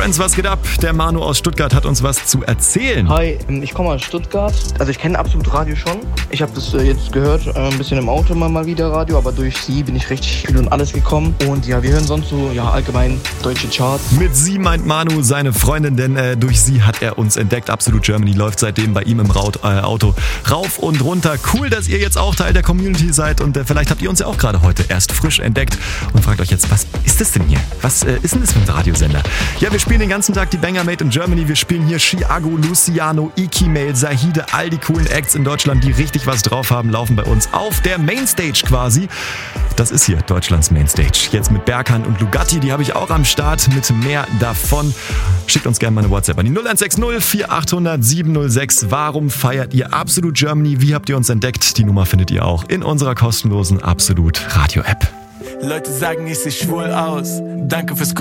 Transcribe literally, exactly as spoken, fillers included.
Friends, was geht ab? Der Manu aus Stuttgart hat uns was zu erzählen. Hi, ich komme aus Stuttgart. Also ich kenne absolut Radio schon. Ich habe das äh, jetzt gehört, äh, ein bisschen im Auto mal, mal wieder Radio, aber durch sie bin ich richtig viel und alles gekommen. Und ja, wir hören sonst so ja allgemein deutsche Charts. Mit sie meint Manu seine Freundin, denn äh, durch sie hat er uns entdeckt. Absolut Germany läuft seitdem bei ihm im Raut, äh, Auto rauf und runter. Cool, dass ihr jetzt auch Teil der Community seid und äh, vielleicht habt ihr uns ja auch gerade heute erst frisch entdeckt und fragt euch jetzt, was ist das denn hier? Was äh, ist denn das für ein Radiosender? Ja, wir spielen den ganzen Tag die Banger Made in Germany. Wir spielen hier Chiago, Luciano, Iki-Mail, Sahide, all die coolen Acts in Deutschland, die richtig was drauf haben, laufen bei uns auf der Mainstage quasi. Das ist hier Deutschlands Mainstage. Jetzt mit Berghand und Lugatti, die habe ich auch am Start mit mehr davon. Schickt uns gerne mal eine WhatsApp an die null eins sechs null vier acht null null sieben null sechs. Warum feiert ihr Absolut Germany? Wie habt ihr uns entdeckt? Die Nummer findet ihr auch in unserer kostenlosen Absolut Radio App. Leute sagen, ich seh schwul aus. Danke fürs